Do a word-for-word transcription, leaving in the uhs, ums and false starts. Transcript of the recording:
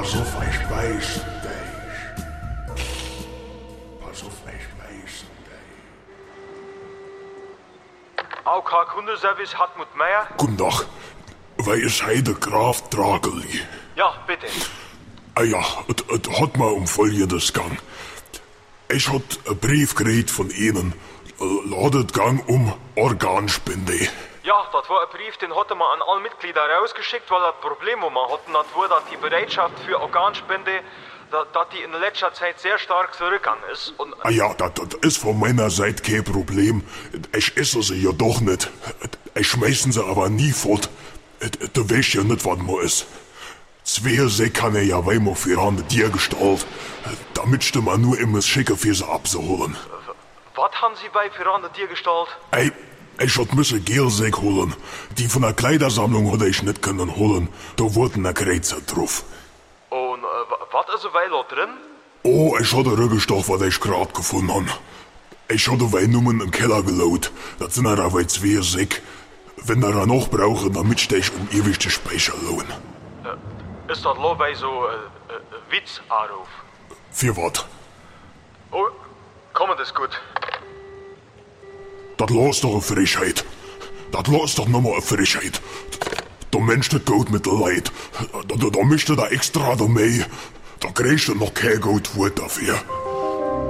Pass auf, ich beiß dich. Pass auf, ich beiß dich. A O K Kundenservice Hartmut Meier. Guten Tag. Wer ist heute Graf Drageli? Ja, bitte. Ah ja, es hat mal um Folgendes gegangen. Ich hat einen Brief gekriegt von Ihnen. Ladet gang um Organspende. Ja, das war ein Brief, den hat man an alle Mitglieder rausgeschickt, weil das Problem, wo man hatten, das war, dass die Bereitschaft für Organspende, dass, dass die in letzter Zeit sehr stark zurückgegangen ist. Und Ah ja, das, das ist von meiner Seite kein Problem. Ich esse sie ja doch nicht. Ich schmeißen sie aber nie fort. Du weißt ja nicht, was man ist. Zwei See kann er ja weimar für an dir gestalten. Damit du man nur immer schicken für sie abzuholen. Was haben Sie bei für an dir gestaltet? Ey, ich hat müsse Gelsäck holen. Die von der Kleidersammlung hätte ich nicht können holen. Da wurden der Kreuzer drauf. Und äh, was ist weil da drin? Oh, ich hatte Rückgestoff, was ich grad gefunden habe. Ich hatte Weinnummern im Keller gelaut. Das sind ja weit zwei Säck. Wenn da noch brauchen, damit steh ich um ewig die Speicher lohn. Äh, ist das lo bei so äh, äh, Witzanruf? Für was? Oh, komm, das ist gut. Das los doch eine Frechheit. Das los doch nochmal eine Frechheit. Der Mensch, das geht mit der Leid. Da, da, da mischt er da extra da mehr. Da kriegst du noch kein Geld dafür.